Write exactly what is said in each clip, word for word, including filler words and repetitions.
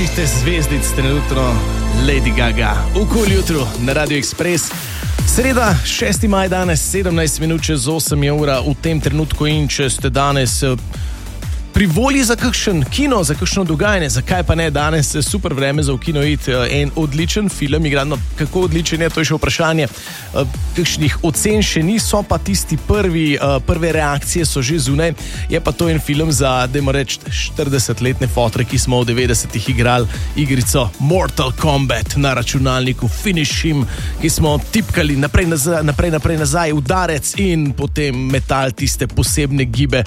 največjih zvezdic trenutno Lady Gaga. Ukul jutro na Radio Express. Sreda, šesti maj danes, sedemnajst minut čez osem je ura v tem trenutku in če ste danes pri volji za kakšen kino, za kakšno dogajanje, zakaj pa ne danes super vreme za v kino iti, en odličen film, igrano, kako odličen je, to je še vprašanje, kakšnih ocen še ni, so pa tisti prvi, prve reakcije so že zunaj, je pa to en film za, dajmo reči, štiridesetletne fotre, ki smo v devetdesetih igrali igrico Mortal Kombat na računalniku, Finish Him, ki smo tipkali naprej, nazaj, naprej, naprej nazaj, udarec in potem metal tiste posebne gibe.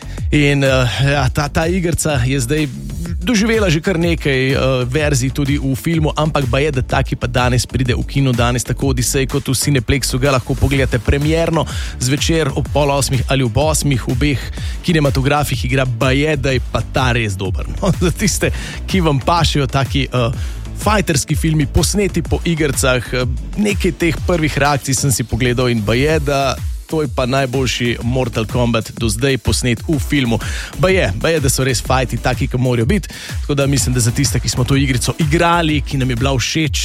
In uh, ja, ta, ta igrica je zdaj doživela že kar nekaj uh, verzij tudi v filmu, ampak ba je, da taki pa danes pride v kino, danes tako Odisej kot v Cineplexu ga lahko pogledate premierno zvečer ob pol osmih ali ob osmih v obeh kinematografih igra, ba je, da je pa ta res dober. No, za tiste, ki vam pašejo taki uh, fajterski filmi, posneti po igricah, uh, nekaj teh prvih reakcij sem si pogledal in ba je, da to je pa najboljši Mortal Kombat do zdaj posnet v filmu. Ba je, ba je, da so res fajti taki, ki morajo biti. Tako da mislim, da za tiste, ki smo to igrico igrali, ki nam je bila všeč,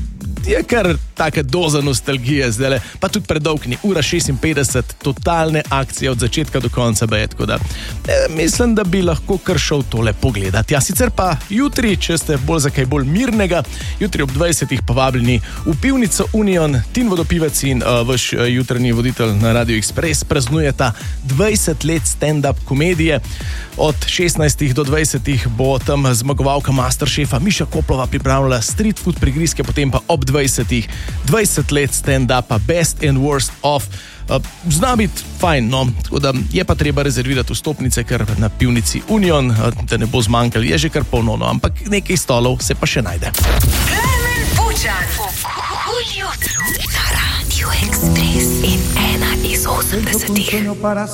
je kar taka doza nostalgije zdajle. Pa tudi predolg ni, ura šestinpetdeset, totalne akcije od začetka do konca ba je. Tako da eh, mislim, da bi lahko kar šel tole pogledati. Ja, sicer pa jutri, če ste bolj za kaj bolj mirnega, jutri ob dvajsetih povabljeni v pivnico Union, Tin Vodopivec in uh, vaš uh, jutranji voditelj na Radio Express praznujeta dvajset let stand-up komedije. Od šestnajstih do dvajsetih bo tam zmagovalka Masterchefa Miša Koplova pripravila street food prigrizke, potem pa ob dvajsetih dvajset let stand-upa Best and Worst of. Uh, zna biti fajn, no, tako da je pa treba rezervirati vstopnice, ker na pivnici Union, uh, da ne bo zmanjkalo, je že kar polno, no, ampak nekaj stolov se pa še najde. Klemen Bučan, Ukul jutro na Radio Express in ena iz osemdesetih.